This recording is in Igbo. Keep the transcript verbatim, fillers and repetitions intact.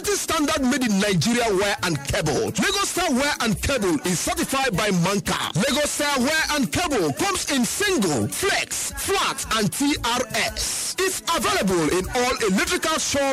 quality standard made in Nigeria wire and cable. Lagos Star wire and cable is certified by Manka. Lagos Star wire and cable comes in single, flex, flat, and T R S. It's available in all electrical shops